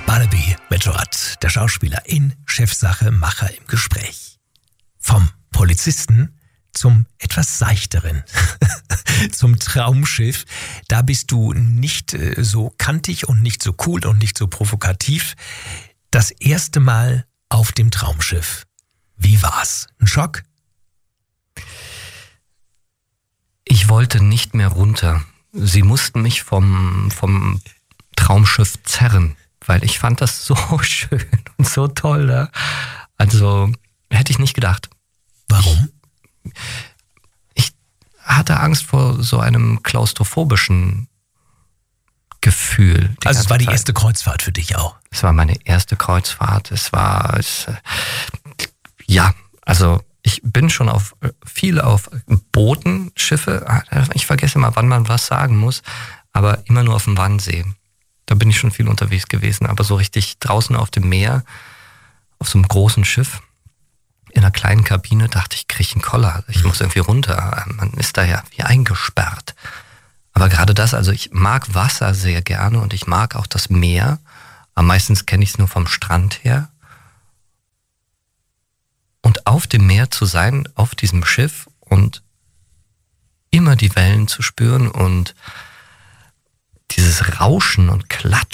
Barnaby Meteorat, der Schauspieler in Chefsache, Macher im Gespräch. Vom Polizisten zum etwas seichteren, zum Traumschiff. Da bist du nicht so kantig und nicht so cool und nicht so provokativ. Das erste Mal auf dem Traumschiff. Wie war's? Ein Schock? Ich wollte nicht mehr runter. Sie mussten mich vom Traumschiff zerren, weil ich fand das so schön und so toll. Ne? Also hätte ich nicht gedacht. Warum? Ich hatte Angst vor so einem klaustrophobischen Gefühl. Also es war die erste Kreuzfahrt für dich auch? Es war meine erste Kreuzfahrt. Also ich bin schon viel auf Booten, Schiffe. Ich vergesse immer, wann man was sagen muss, aber immer nur auf dem Wannsee. Da bin ich schon viel unterwegs gewesen, aber so richtig draußen auf dem Meer, auf so einem großen Schiff, in einer kleinen Kabine, dachte ich, kriege einen Koller. Ich muss irgendwie runter. Man ist da ja wie eingesperrt. Aber gerade das, also ich mag Wasser sehr gerne und ich mag auch das Meer. Aber meistens kenne ich es nur vom Strand her. Und auf dem Meer zu sein, auf diesem Schiff und immer die Wellen zu spüren und dieses Rauschen und Klatschen